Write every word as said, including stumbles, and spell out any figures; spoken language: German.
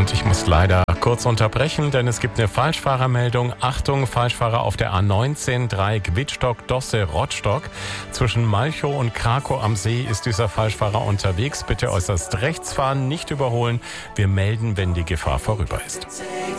Und ich muss leider kurz unterbrechen, denn es gibt eine Falschfahrermeldung. Achtung, Falschfahrer auf der A neunzehn, Dreieck Wittstock, Dosse, Rottstock. Zwischen Malchow und Krakow am See ist dieser Falschfahrer unterwegs. Bitte äußerst rechts fahren, nicht überholen. Wir melden, wenn die Gefahr vorüber ist.